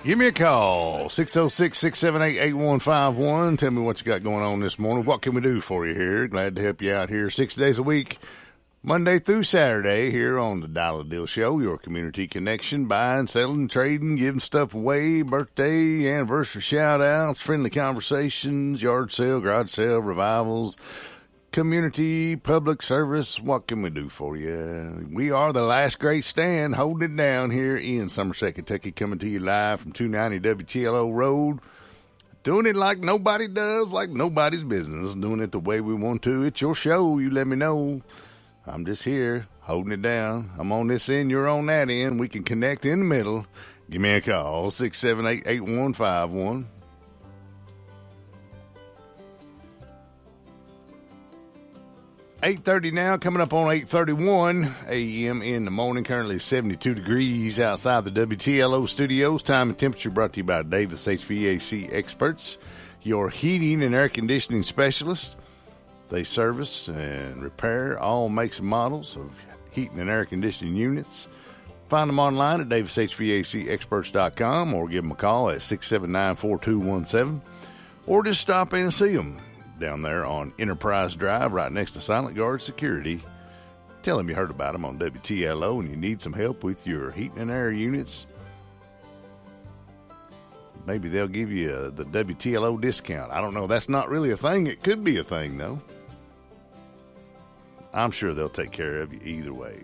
Give me a call, 606-678-8151. Tell me what you got going on this morning. What can we do for you here? Glad to help you out here 6 days a week, Monday through Saturday, here on the Dollar Deal Show, your community connection, buying, selling, trading, giving stuff away, birthday, anniversary shout-outs, friendly conversations, yard sale, garage sale, revivals, community, public service. What can we do for you? We are the last great stand, holding it down here in Somerset, Kentucky, coming to you live from 290 WTLO Road. Doing it like nobody does, like nobody's business. Doing it the way we want to. It's your show. You let me know. I'm just here, holding it down. I'm on this end, you're on that end. We can connect in the middle. Give me a call, 678-8151. 8:30 now, coming up on 8:31 a.m. in the morning. Currently 72 degrees outside the WTLO studios. Time and temperature brought to you by Davis HVAC Experts, your heating and air conditioning specialist. They service and repair all makes and models of heating and air conditioning units. Find them online at DavisHVACExperts.com or give them a call at 679-4217 or just stop in and see them down there on Enterprise Drive right next to Silent Guard Security. Tell them you heard about them on WTLO and you need some help with your heating and air units. Maybe they'll give you the WTLO discount. I don't know. That's not really a thing. It could be a thing, though. I'm sure they'll take care of you either way.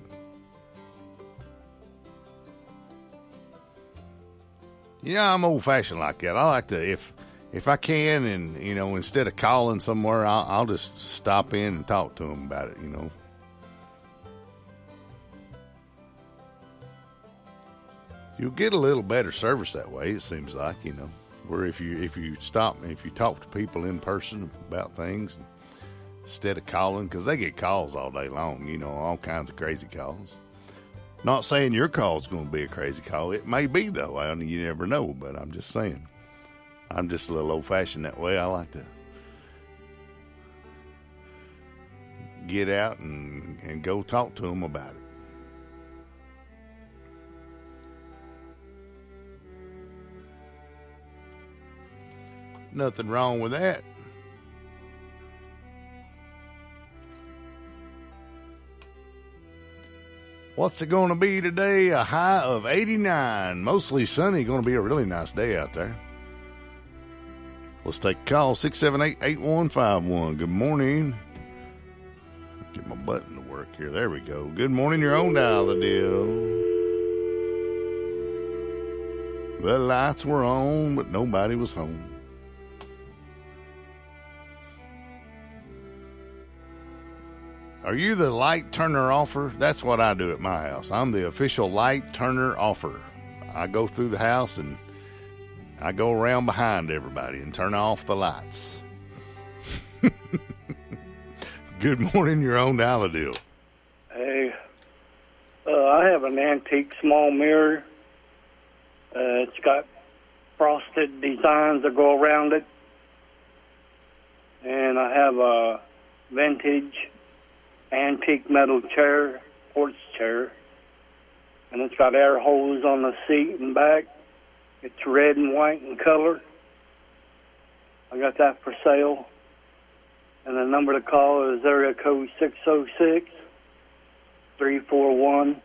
You know, I'm old-fashioned like that. I like to, if I can, and, you know, instead of calling somewhere, I'll just stop in and talk to them about it, you know. You'll get a little better service that way, it seems like, you know, where if you stop, if you talk to people in person about things instead of calling, because they get calls all day long, you know, all kinds of crazy calls. Not saying your call's going to be a crazy call. It may be, though. I mean, you never know, but I'm just saying. I'm just a little old-fashioned that way. I like to get out and go talk to them about it. Nothing wrong with that. What's it going to be today? A high of 89. Mostly sunny. Going to be a really nice day out there. Let's take a call, 678-8151. Good morning. Get my button to work here. There we go. Good morning, your own Dollar Deal. The lights were on, but nobody was home. Are you the light turner offer? That's what I do at my house. I'm the official light turner offer. I go through the house and I go around behind everybody and turn off the lights. Good morning, your own Dollar Deal. Hey, I have an antique small mirror. It's got frosted designs that go around it. And I have a vintage antique metal chair, porch chair. And it's got air holes on the seat and back. It's red and white in color. I got that for sale. And the number to call is area code 606-341-3911.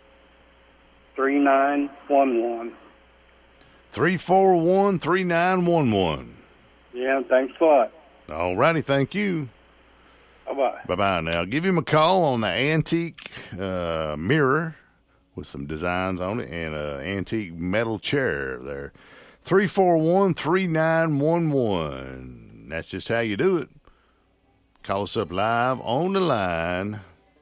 341-3911. Yeah, thanks a lot. All righty, thank you. Bye-bye. Bye-bye now. Give him a call on the antique mirror with some designs on it and an antique metal chair there. 341-3911. That's just how you do it. Call us up live on the line.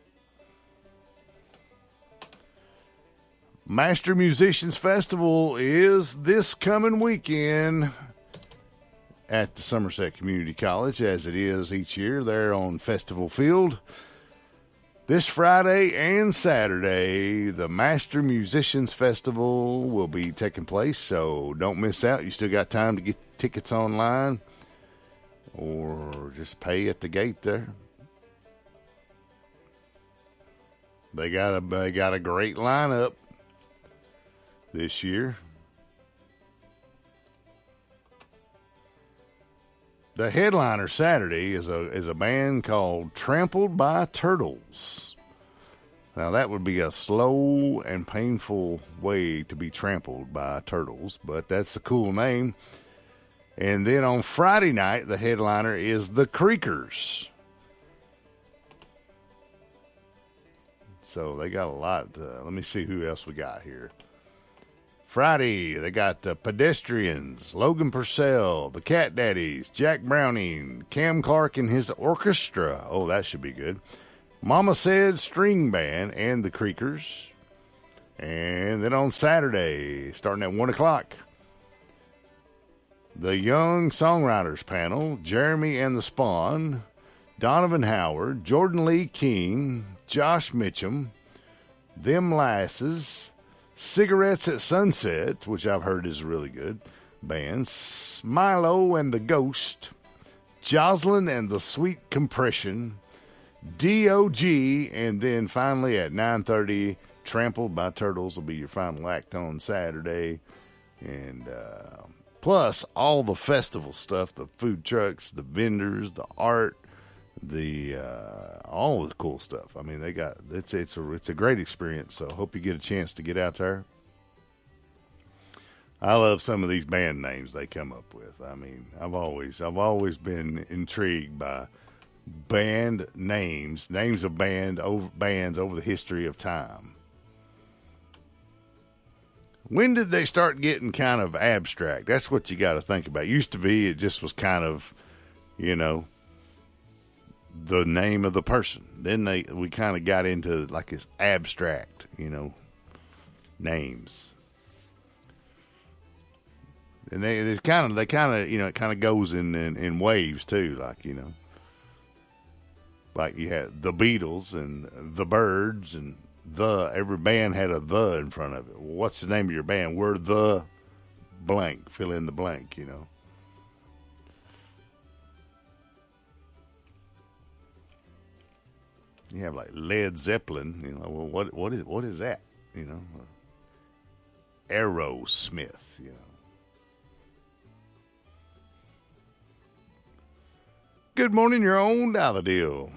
Master Musicians Festival is this coming weekend at the Somerset Community College, as it is each year there on Festival Field. This Friday and Saturday, the Master Musicians Festival will be taking place, so don't miss out. You still got time to get tickets online or just pay at the gate there. They got a great lineup this year. The headliner Saturday is a band called Trampled by Turtles. Now, that would be a slow and painful way to be trampled by turtles, but that's a cool name. And then on Friday night, the headliner is the Creakers. So they got a lot. Let me see who else we got here. Friday, they got the Pedestrians, Logan Purcell, the Cat Daddies, Jack Browning, Cam Clark and his orchestra. Oh, that should be good. Mama Said String Band and the Creakers. And then on Saturday, starting at 1 o'clock, the Young Songwriters Panel, Jeremy and the Spawn, Donovan Howard, Jordan Lee King, Josh Mitchum, Them Lasses, Cigarettes at Sunset, which I've heard is a really good band, Milo and the Ghost, Jocelyn and the Sweet Compression, DOG, and then finally at 9:30, Trampled by Turtles will be your final act on Saturday. And plus all the festival stuff, the food trucks, the vendors, the art, the all the cool stuff. I mean, they got it's a great experience. So hope you get a chance to get out there. I love some of these band names they come up with. I mean, I've always been intrigued by band names of bands over the history of time. When did they start getting kind of abstract? That's what you got to think about. Used to be, it just was kind of, the name of the person. Then we kind of got into like this abstract, names. And it kind of goes in waves too, like you had the Beatles and the Byrds and every band had a the in front of it. Well, what's the name of your band? We're the blank, fill in the blank, You have like Led Zeppelin, well, what is that? Aerosmith, Good morning, your own Dollar Deal.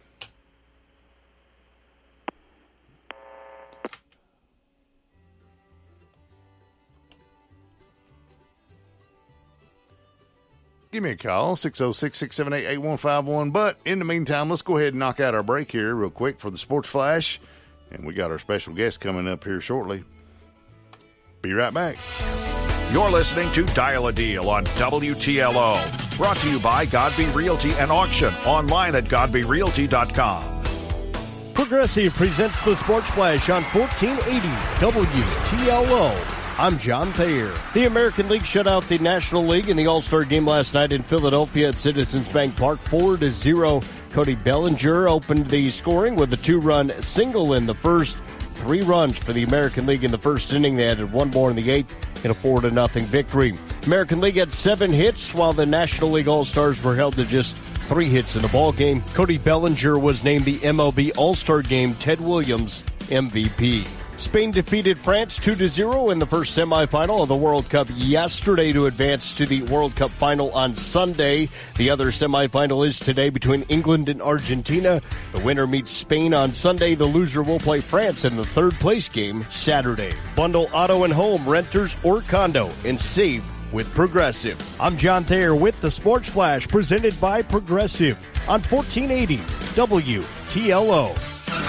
Give me a call, 606-678-8151. But in the meantime, let's go ahead and knock out our break here real quick for the Sports Flash. And we got our special guest coming up here shortly. Be right back. You're listening to Dial a Deal on WTLO. Brought to you by Godby Realty and Auction. Online at godbyrealty.com. Progressive presents the Sports Flash on 1480 WTLO. I'm John Thayer. The American League shut out the National League in the All-Star game last night in Philadelphia at Citizens Bank Park, 4-0. Cody Bellinger opened the scoring with a 2-run single in the first. 3 runs for the American League in the first inning. They added 1 more in the 8th in a 4-0 victory. American League had 7 hits, while the National League All-Stars were held to just 3 hits in the ballgame. Cody Bellinger was named the MLB All-Star Game Ted Williams MVP. Spain defeated France 2-0 in the first semifinal of the World Cup yesterday to advance to the World Cup final on Sunday. The other semifinal is today between England and Argentina. The winner meets Spain on Sunday. The loser will play France in the third-place game Saturday. Bundle auto and home, renters, or condo, and save with Progressive. I'm John Thayer with the Sports Flash, presented by Progressive on 1480 WTLO.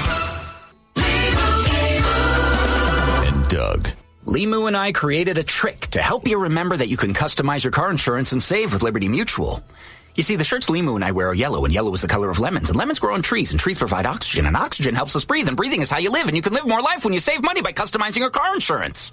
Doug. Limu and I created a trick to help you remember that you can customize your car insurance and save with Liberty Mutual. You see, the shirts Limu and I wear are yellow, and yellow is the color of lemons. And lemons grow on trees, and trees provide oxygen, and oxygen helps us breathe, and breathing is how you live, and you can live more life when you save money by customizing your car insurance.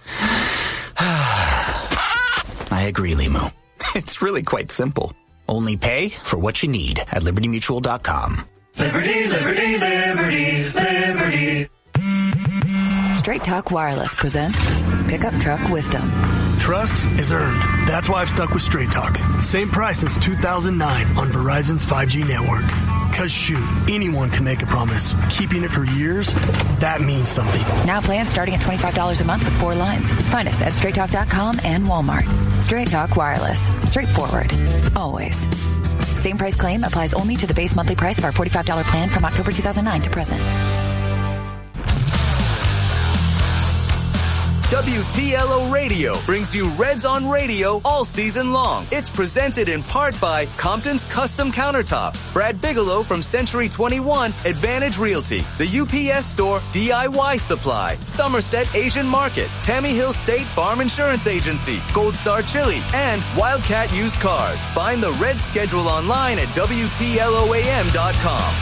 I agree, Limu. It's really quite simple. Only pay for what you need at LibertyMutual.com. Liberty, liberty, liberty, liberty. Straight Talk Wireless presents Pickup Truck Wisdom. Trust is earned. That's why I've stuck with Straight Talk. Same price since 2009 on Verizon's 5G network. Cause shoot, anyone can make a promise. Keeping it for years, that means something. Now plans starting at $25 a month with 4 lines. Find us at straighttalk.com and Walmart. Straight Talk Wireless. Straightforward. Always. Same price claim applies only to the base monthly price of our $45 plan from October 2009 to present. WTLO Radio brings you Reds on Radio all season long. It's presented in part by Compton's Custom Countertops, Brad Bigelow from Century 21, Advantage Realty, the UPS Store, DIY Supply, Somerset Asian Market, Tammy Hill State Farm Insurance Agency, Gold Star Chili, and Wildcat Used Cars. Find the Reds schedule online at WTLOAM.com.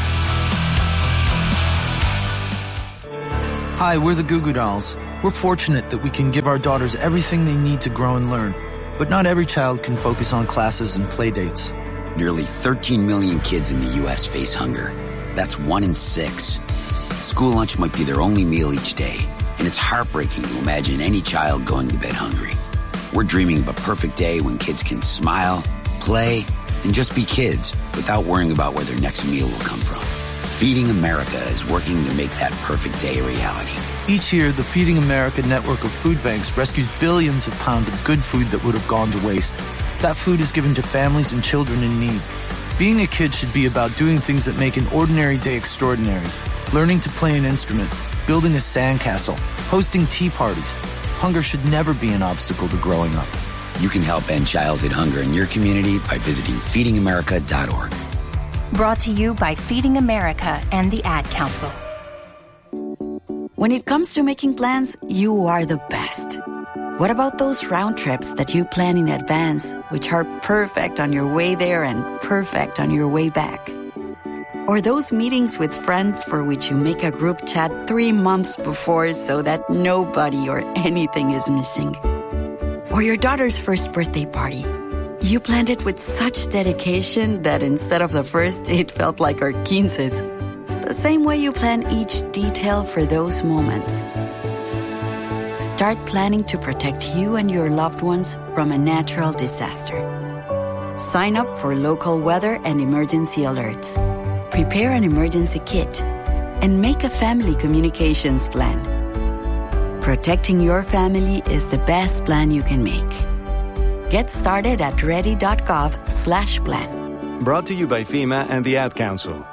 Hi, we're the Goo Goo Dolls. We're fortunate that we can give our daughters everything they need to grow and learn. But not every child can focus on classes and play dates. Nearly 13 million kids in the U.S. face hunger. That's 1 in 6. School lunch might be their only meal each day, and it's heartbreaking to imagine any child going to bed hungry. We're dreaming of a perfect day when kids can smile, play, and just be kids without worrying about where their next meal will come from. Feeding America is working to make that perfect day a reality. Each year, the Feeding America network of food banks rescues billions of pounds of good food that would have gone to waste. That food is given to families and children in need. Being a kid should be about doing things that make an ordinary day extraordinary. Learning to play an instrument, building a sandcastle, hosting tea parties. Hunger should never be an obstacle to growing up. You can help end childhood hunger in your community by visiting feedingamerica.org. Brought to you by Feeding America and the Ad Council. When it comes to making plans, you are the best. What about those round trips that you plan in advance, which are perfect on your way there and perfect on your way back? Or those meetings with friends for which you make a group chat 3 months before so that nobody or anything is missing? Or your daughter's first birthday party. You planned it with such dedication that instead of the first, it felt like our 15's. The same way you plan each detail for those moments. Start planning to protect you and your loved ones from a natural disaster. Sign up for local weather and emergency alerts. Prepare an emergency kit. And make a family communications plan. Protecting your family is the best plan you can make. Get started at ready.gov/plan. Brought to you by FEMA and the Ad Council.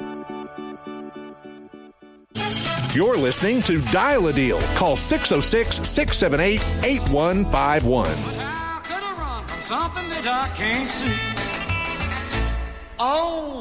You're listening to Dial a Deal. Call 606-678-8151. How could I run from something that I can't see? Oh.